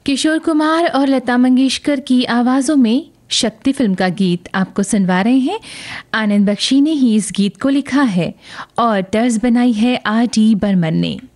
किशोर कुमार और लता मंगेशकर की आवाज़ों में शक्ति फिल्म का गीत आपको सुनवा रहे हैं। आनंद बख्शी ने ही इस गीत को लिखा है और तर्ज बनाई है आर डी बर्मन ने।